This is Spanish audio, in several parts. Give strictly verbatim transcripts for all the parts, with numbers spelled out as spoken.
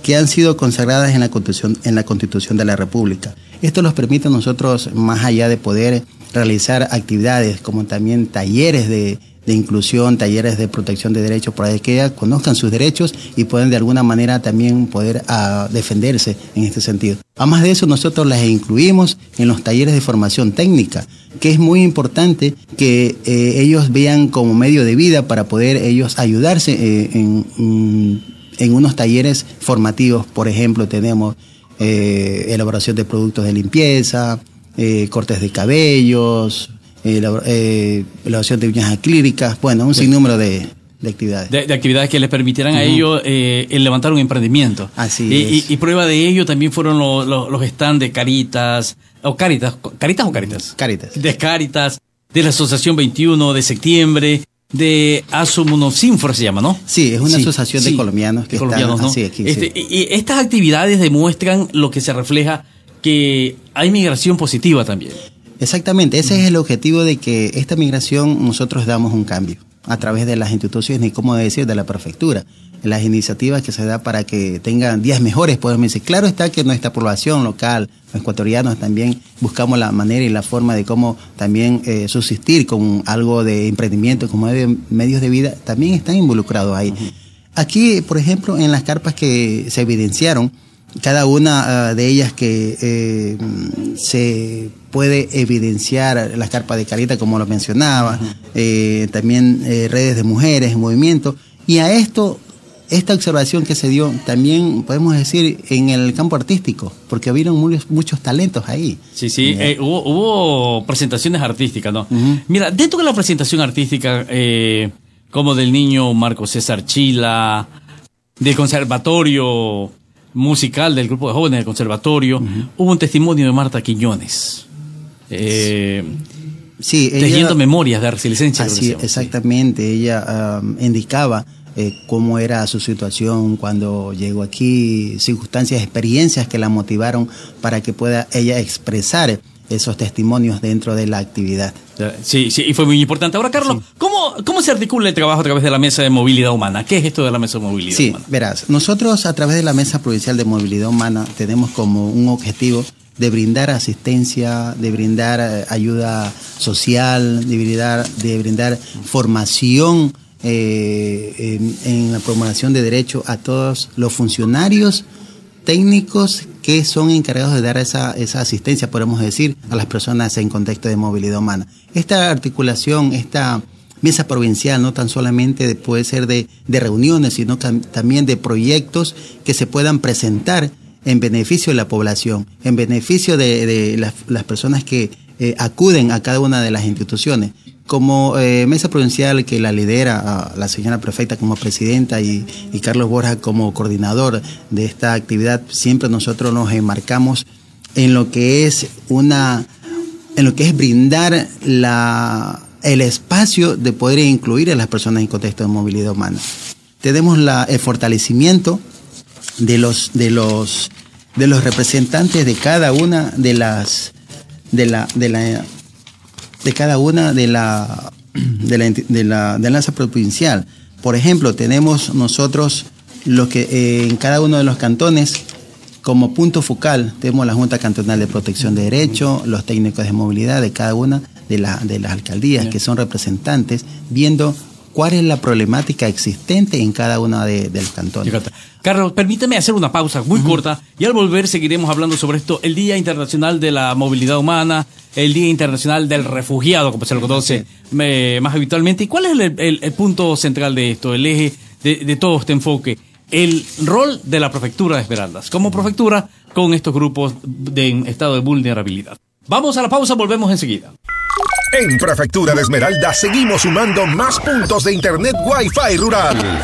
que han sido consagradas en la Constitución, en la Constitución de la República. Esto nos permite a nosotros, más allá de poder realizar actividades como también talleres de, de inclusión, talleres de protección de derechos, para que ellas conozcan sus derechos y puedan de alguna manera también poder uh, defenderse en este sentido. Además de eso, nosotros las incluimos en los talleres de formación técnica, que es muy importante que eh, ellos vean como medio de vida para poder ellos ayudarse eh, en... en En unos talleres formativos, por ejemplo, tenemos eh, elaboración de productos de limpieza, eh, cortes de cabellos, eh, eh, elaboración de uñas acrílicas, bueno, un sinnúmero de, de actividades. De, de actividades que les permitirán uh-huh. a ellos eh, el levantar un emprendimiento. Así y, es. Y, y prueba de ello también fueron lo, lo, los stands de Caritas, o Caritas, ¿Caritas o Caritas? Caritas. De Caritas, de la Asociación veintiuno de septiembre, de Asumonosinfor se llama, ¿no? Sí, es una sí, asociación sí, de colombianos que colombianos, están ¿no? así aquí. Este, sí. y, y estas actividades demuestran lo que se refleja, que hay migración positiva también. Exactamente, ese es el objetivo de que esta migración nosotros damos un cambio a través de las instituciones y, como decir, de la prefectura. Las iniciativas que se da para que tengan días mejores, podemos decir. Claro está que nuestra población local, los ecuatorianos, también buscamos la manera y la forma de cómo también eh, subsistir con algo de emprendimiento, como de medios de vida, también están involucrados ahí. Uh-huh. Aquí, por ejemplo, en las carpas que se evidenciaron, cada una uh, de ellas que eh, se puede evidenciar, las carpas de Carita, como lo mencionaba, uh-huh. eh, también eh, redes de mujeres en movimiento, y a esto... Esta observación que se dio también, podemos decir, en el campo artístico, porque hubieron muchos, muchos talentos ahí. Sí, sí, eh, hubo, hubo presentaciones artísticas, ¿no? Uh-huh. Mira, dentro de la presentación artística, eh, como del niño Marco César Chila, del conservatorio musical, del grupo de jóvenes del conservatorio, uh-huh. hubo un testimonio de Marta Quiñones. Eh, sí, ella, tejiendo memorias de resiliencia. Así, exactamente, sí. Ella um, indicaba Eh, cómo era su situación cuando llegó aquí, circunstancias, experiencias que la motivaron para que pueda ella expresar esos testimonios dentro de la actividad. Sí, sí, y fue muy importante. Ahora, Carlos, sí. ¿cómo, ¿cómo se articula el trabajo a través de la Mesa de Movilidad Humana? ¿Qué es esto de la Mesa de Movilidad sí, Humana? Sí, verás, nosotros a través de la Mesa Provincial de Movilidad Humana tenemos como un objetivo de brindar asistencia, de brindar eh, ayuda social, de brindar, de brindar formación Eh, en, en la promulgación de derechos a todos los funcionarios técnicos que son encargados de dar esa, esa asistencia, podemos decir, a las personas en contexto de movilidad humana. Esta articulación, esta mesa provincial, no tan solamente de, puede ser de, de reuniones, sino que, también de proyectos que se puedan presentar en beneficio de la población, en beneficio de, de las, las personas que eh, acuden a cada una de las instituciones. Como eh, mesa provincial que la lidera uh, la señora prefecta como presidenta y, y Carlos Borja como coordinador de esta actividad, siempre nosotros nos enmarcamos en lo que es una, en lo que es brindar la, el espacio de poder incluir a las personas en contexto de movilidad humana. Tenemos la, el fortalecimiento de los, de los, de los representantes de cada una de las, de la, de la de cada una de la de la de la de la mesa provincial. Por ejemplo, tenemos nosotros lo que eh, en cada uno de los cantones como punto focal tenemos la Junta Cantonal de Protección de Derechos, los técnicos de movilidad de cada una de la de las alcaldías, sí, que son representantes viendo cuál es la problemática existente en cada una de, de los cantones. Carlos, permíteme hacer una pausa muy uh-huh. corta y al volver seguiremos hablando sobre esto, el Día Internacional de la Movilidad Humana, el Día Internacional del Refugiado, como se lo conoce sí. eh, más habitualmente. ¿Y cuál es el, el, el punto central de esto, el eje de, de todo este enfoque? El rol de la Prefectura de Esmeraldas, como prefectura con estos grupos de, en estado de vulnerabilidad. Vamos a la pausa, volvemos enseguida. En Prefectura de Esmeraldas seguimos sumando más puntos de internet Wi-Fi rural.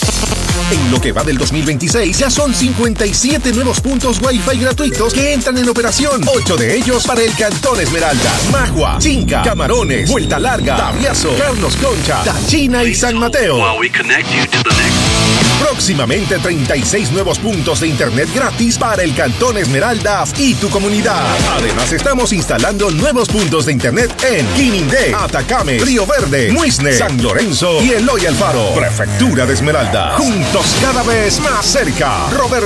En lo que va del dos mil veintiséis ya son cincuenta y siete nuevos puntos Wi-Fi gratuitos que entran en operación. Ocho de ellos para el Cantón Esmeraldas, Magua, Chinca, Camarones, Vuelta Larga, Tabiazo, Carlos Concha, Tachina y San Mateo. Próximamente treinta y seis nuevos puntos de internet gratis para el Cantón Esmeraldas y tu comunidad. Además estamos instalando nuevos puntos de internet en Quinindé, Atacame, Río Verde, Muisne, San Lorenzo y Eloy Alfaro. Prefectura de Esmeraldas. Juntos cada vez más cerca. Roberto